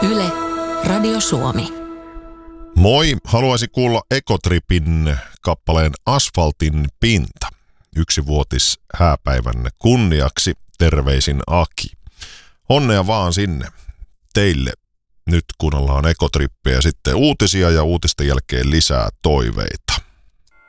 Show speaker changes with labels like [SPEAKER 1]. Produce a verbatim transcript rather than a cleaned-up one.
[SPEAKER 1] Yle, Radio Suomi.
[SPEAKER 2] Moi, haluaisin kuulla Ekotripin kappaleen Asfaltin pinta. Yksivuotis hääpäivän kunniaksi, terveisin Aki. Onnea vaan sinne teille. Nyt kuunnellaan Ekotrippiä ja sitten uutisia ja uutisten jälkeen lisää toiveita.